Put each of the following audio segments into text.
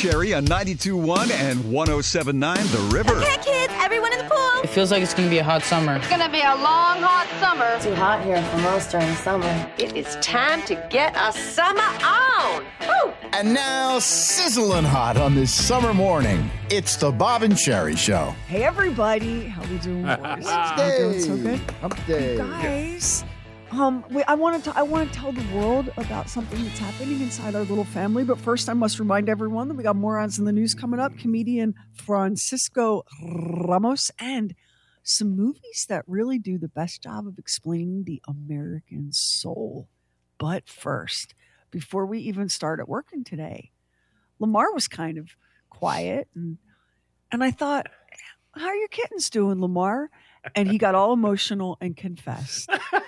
Sherry on 92.1 and 107.9 The River. Okay, kids, everyone in the pool. It feels like it's going to be a hot summer. It's going to be a long, hot summer. Too hot here for most during the summer. It is time to get a summer on. Woo! And now, sizzling hot on this summer morning, it's the Bob and Sherry Show. Hey, everybody. How we doing, boys? You doing so good? Hump day. Guys, I want to tell the world about something that's happening inside our little family. But first, I must remind everyone that we got Morons in the News coming up. Comedian Francisco Ramos and some movies that really do the best job of explaining the American soul. But first, before we even started working today, Lamar was kind of quiet, and I thought, "How are your kittens doing, Lamar?" And he got all emotional and confessed.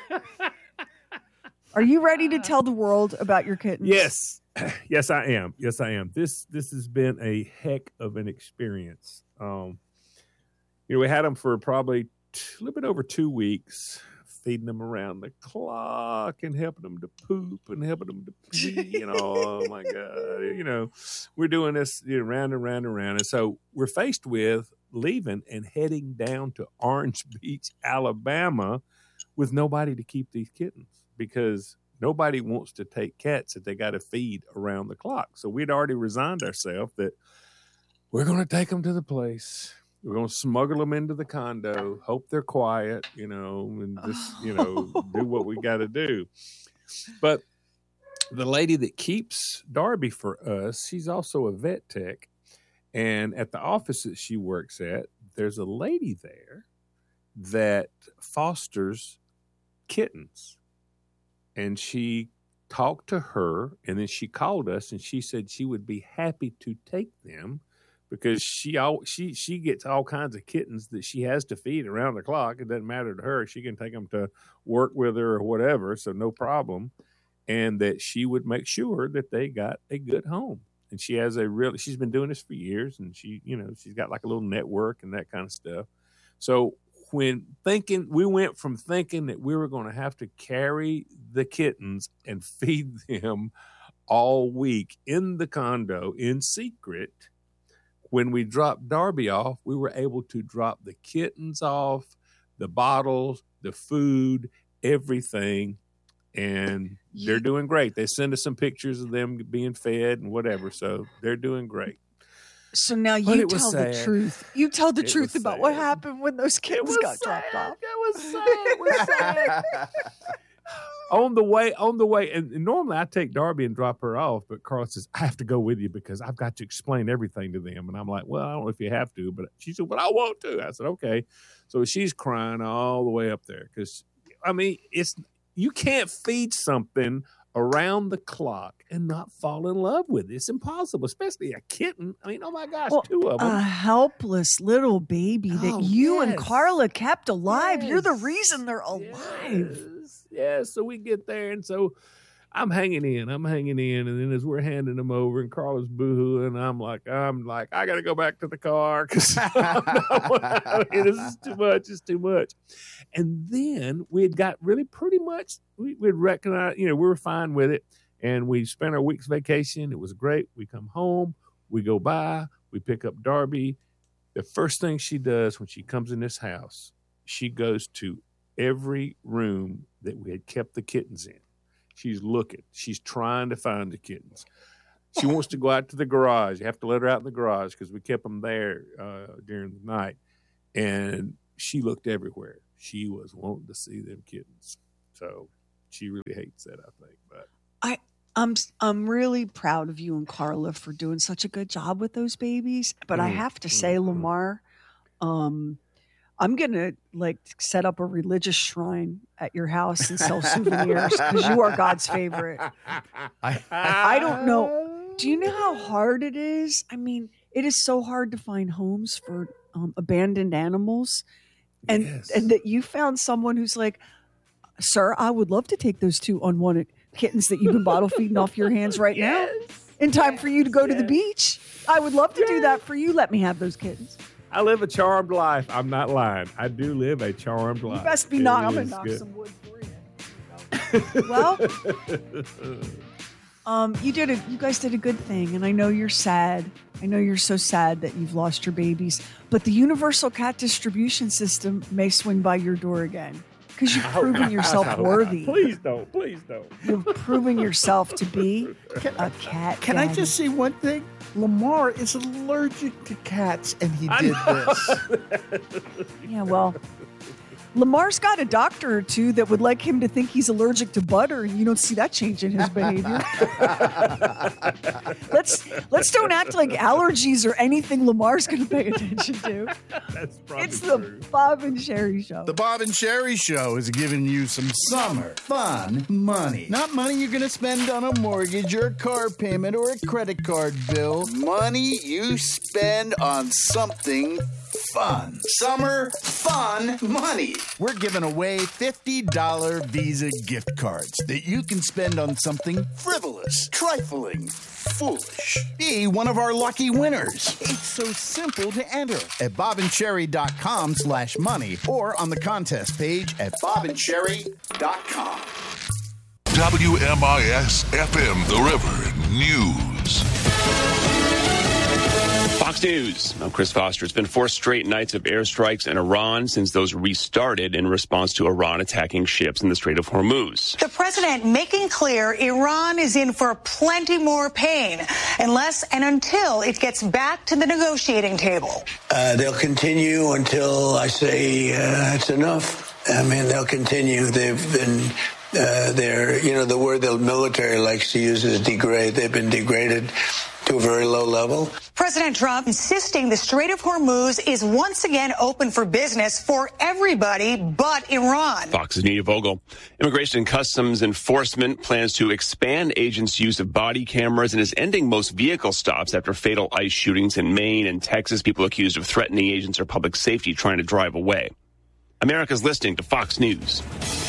Are you ready to tell the world about your kittens? Yes. Yes, I am. Yes, I am. This has been a heck of an experience. We had them for probably a little bit over 2 weeks, feeding them around the clock and helping them to poop and helping them to pee. Oh my God. We're doing this round and round and round. And so we're faced with leaving and heading down to Orange Beach, Alabama, with nobody to keep these kittens, because nobody wants to take cats that they got to feed around the clock. So we'd already resigned ourselves that we're going to take them to the place. We're going to smuggle them into the condo, hope they're quiet, and just, do what we got to do. But the lady that keeps Darby for us, she's also a vet tech. And at the office that she works at, there's a lady there that fosters kittens. And she talked to her, and then she called us, and she said she would be happy to take them because she gets all kinds of kittens that she has to feed around the clock. It doesn't matter to her. She can take them to work with her or whatever, so no problem. And that she would make sure that they got a good home. And she has she's been doing this for years, and she's got like a little network and that kind of stuff. So we went from thinking that we were going to have to carry the kittens and feed them all week in the condo in secret. When we dropped Darby off, we were able to drop the kittens off, the bottles, the food, everything. And they're doing great. They send us some pictures of them being fed and whatever. So they're doing great. So now you tell the truth. You tell the truth about what happened when those kittens got dropped off. It was sad. It was sad. On the way, and normally I take Darby and drop her off, but Carl says, I have to go with you because I've got to explain everything to them. And I'm like, well, I don't know if you have to, but she said, well, I want to. I said, okay. So she's crying all the way up there because, you can't feed something around the clock and not fall in love with it. It's impossible, especially a kitten. Oh my gosh, 2 of them. A helpless little baby that you and Carla kept alive. Yes. You're the reason they're alive. Yes. So we get there, and so I'm hanging in, and then as we're handing them over, and Carla's boohooing, I'm like, I got to go back to the car because this is too much. It's too much. And then we had got really pretty much, we'd recognized, we were fine with it, and we spent our week's vacation. It was great. We come home, we go by, we pick up Darby. The first thing she does when she comes in this house, she goes to every room that we had kept the kittens in. She's looking. She's trying to find the kittens. She wants to go out to the garage. You have to let her out in the garage because we kept them there during the night. And she looked everywhere. She was wanting to see them kittens. So she really hates that, I think. But I'm really proud of you and Carla for doing such a good job with those babies. But I have to say, Lamar, I'm going to set up a religious shrine at your house and sell souvenirs because you are God's favorite. I don't know. Do you know how hard it is? It is so hard to find homes for abandoned animals. And that you found someone who's like, sir, I would love to take those 2 unwanted kittens that you've been bottle feeding off your hands right now in time for you to go to the beach. I would love to do that for you. Let me have those kittens. I live a charmed life. I'm not lying. I do live a charmed life. You best be not. I'm going to knock some wood for you. Well, You guys did a good thing, and I know you're sad. I know you're so sad that you've lost your babies, but the universal cat distribution system may swing by your door again because you've proven yourself worthy. Please don't. You've proven yourself to be a cat. Can daddy. I just say one thing? Lamar is allergic to cats, and he did this. Yeah, well, Lamar's got a doctor or two that would like him to think he's allergic to butter, and you don't see that change in his behavior. Let's don't act like allergies or anything Lamar's going to pay attention to. That's probably It's true. the Bob and Sherry Show. The Bob and Sherry Show is giving you some summer fun money. Not money you're going to spend on a mortgage or a car payment or a credit card bill. Money you spend on something fun. Summer fun money. We're giving away $50 Visa gift cards that you can spend on something frivolous, trifling, foolish. Be one of our lucky winners. It's so simple to enter at bobandcherry.com/money or on the contest page at bobandcherry.com. WMIS FM The River News. Fox News. I'm Chris Foster. It's been 4 straight nights of airstrikes in Iran since those restarted in response to Iran attacking ships in the Strait of Hormuz. The president making clear Iran is in for plenty more pain unless and until it gets back to the negotiating table. They'll continue until I say it's enough. I mean, they'll continue. They've been... the word the military likes to use is degrade. They've been degraded to a very low level. President Trump insisting the Strait of Hormuz is once again open for business for everybody but Iran. Fox's Nita Vogel. Immigration and Customs Enforcement plans to expand agents' use of body cameras and is ending most vehicle stops after fatal ICE shootings in Maine and Texas. People accused of threatening agents or public safety trying to drive away. America's listening to Fox News.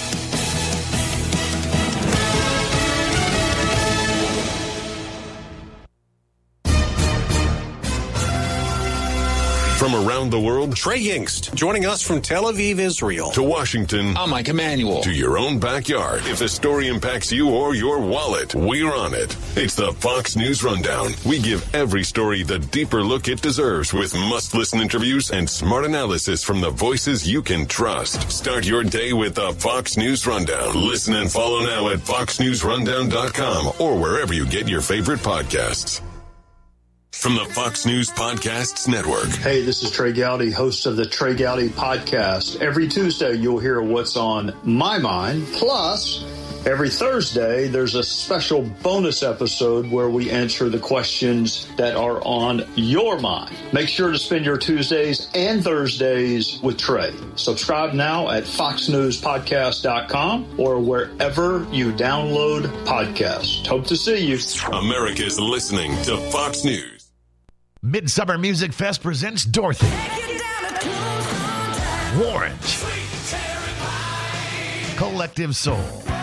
From around the world, Trey Yingst, joining us from Tel Aviv, Israel. To Washington, I'm Mike Emanuel. To your own backyard. If a story impacts you or your wallet, we're on it. It's the Fox News Rundown. We give every story the deeper look it deserves with must-listen interviews and smart analysis from the voices you can trust. Start your day with the Fox News Rundown. Listen and follow now at foxnewsrundown.com or wherever you get your favorite podcasts. From the Fox News Podcasts Network. Hey, this is Trey Gowdy, host of the Trey Gowdy Podcast. Every Tuesday, you'll hear what's on my mind. Plus, every Thursday, there's a special bonus episode where we answer the questions that are on your mind. Make sure to spend your Tuesdays and Thursdays with Trey. Subscribe now at foxnewspodcast.com or wherever you download podcasts. Hope to see you. America's listening to Fox News. Midsummer Music Fest presents Dorothy, Warrant, Collective Soul,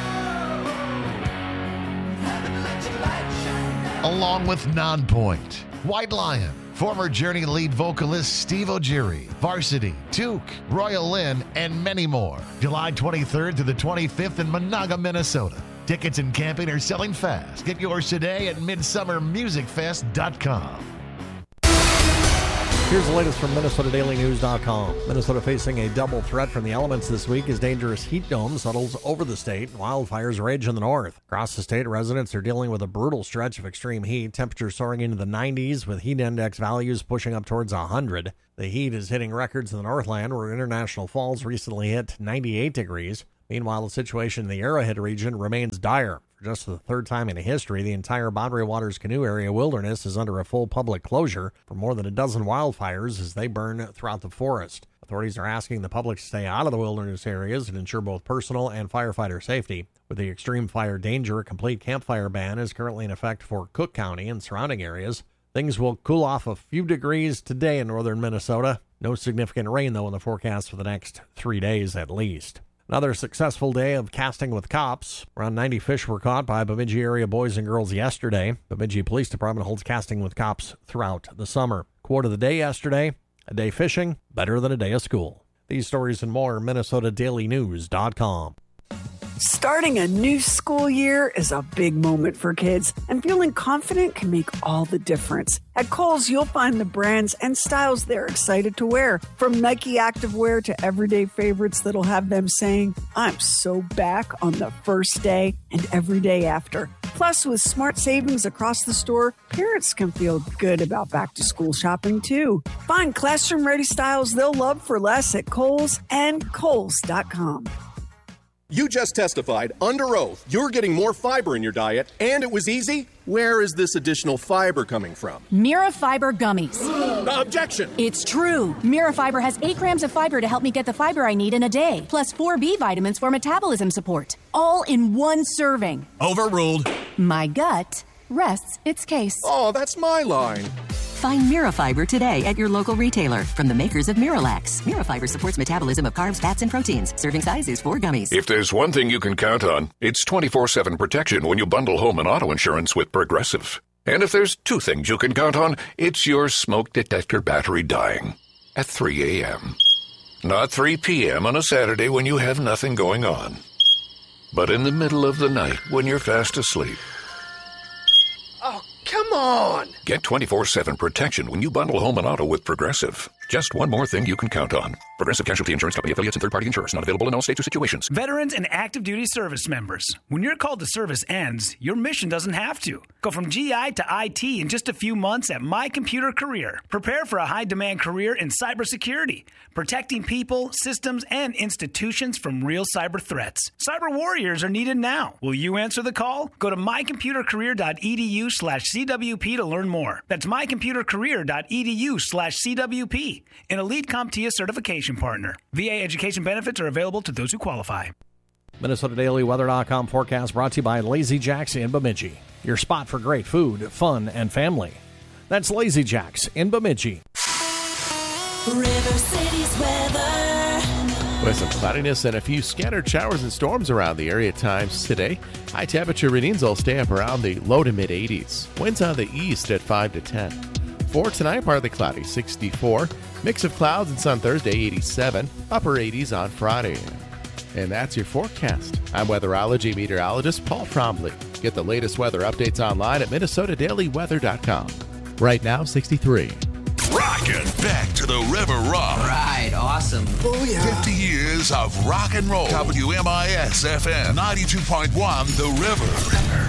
along with Nonpoint, White Lion, former Journey lead vocalist Steve O'Geary, Varsity, Took, Royal Lynn, and many more. July 23rd to the 25th in Monaga, Minnesota. Tickets and camping are selling fast. Get yours today at midsummermusicfest.com. Here's the latest from MinnesotaDailyNews.com. Minnesota facing a double threat from the elements this week as dangerous heat dome settles over the state. Wildfires rage in the north. Across the state, residents are dealing with a brutal stretch of extreme heat. Temperatures soaring into the 90s with heat index values pushing up towards 100. The heat is hitting records in the Northland, where International Falls recently hit 98 degrees. Meanwhile, the situation in the Arrowhead region remains dire. For just the third time in history, the entire Boundary Waters Canoe Area wilderness is under a full public closure for more than a dozen wildfires as they burn throughout the forest. Authorities are asking the public to stay out of the wilderness areas and ensure both personal and firefighter safety. With the extreme fire danger, a complete campfire ban is currently in effect for Cook County and surrounding areas. Things will cool off a few degrees today in northern Minnesota. No significant rain, though, in the forecast for the next 3 days at least. Another successful day of casting with cops. Around 90 fish were caught by Bemidji area boys and girls yesterday. Bemidji Police Department holds casting with cops throughout the summer. Quote of the day yesterday, a day fishing, better than a day of school. These stories and more, MinnesotaDailyNews.com. Starting a new school year is a big moment for kids, and feeling confident can make all the difference. At Kohl's, you'll find the brands and styles they're excited to wear, from Nike activewear to everyday favorites that'll have them saying, "I'm so back" on the first day and every day after. Plus, with smart savings across the store, parents can feel good about back-to-school shopping, too. Find classroom-ready styles they'll love for less at Kohl's and Kohl's.com. You just testified under oath you're getting more fiber in your diet, and it was easy? Where is this additional fiber coming from? Mirafiber gummies. Objection! It's true. Mirafiber has 8 grams of fiber to help me get the fiber I need in a day, plus 4 B vitamins for metabolism support. All in one serving. Overruled. My gut rests its case. Oh, that's my line. Find Mirafiber today at your local retailer from the makers of Miralax. Mirafiber supports metabolism of carbs, fats, and proteins. Serving size is 4 gummies. If there's one thing you can count on, it's 24/7 protection when you bundle home and auto insurance with Progressive. And if there's 2 things you can count on, it's your smoke detector battery dying at 3 a.m. Not 3 p.m. on a Saturday when you have nothing going on, but in the middle of the night when you're fast asleep. Oh, come on! Get 24/7 protection when you bundle home and auto with Progressive. Just one more thing you can count on. Progressive Casualty Insurance Company, affiliates, and third-party insurers. Not available in all states or situations. Veterans and active duty service members. When your call to service ends, your mission doesn't have to. Go from GI to IT in just a few months at My Computer Career. Prepare for a high-demand career in cybersecurity, protecting people, systems, and institutions from real cyber threats. Cyber warriors are needed now. Will you answer the call? Go to mycomputercareer.edu/CWP to learn more. That's mycomputercareer.edu/CWP. An elite CompTIA certification partner. VA education benefits are available to those who qualify. MinnesotaDailyWeather.com forecast brought to you by Lazy Jack's in Bemidji. Your spot for great food, fun, and family. That's Lazy Jack's in Bemidji. River City's weather. With some cloudiness and a few scattered showers and storms around the area at times today. High temperature readings will stay up around the low to mid-80s. Winds on the east at 5 to 10. For tonight, partly cloudy, 64. Mix of clouds and sun Thursday, 87. Upper 80s on Friday. And that's your forecast. I'm weatherology meteorologist Paul Trombley. Get the latest weather updates online at MinnesotaDailyWeather.com. Right now, 63. Rockin' back to the River Rock. Right, awesome. Oh, yeah. 50 years of rock and roll. WMIS FM 92.1 The River.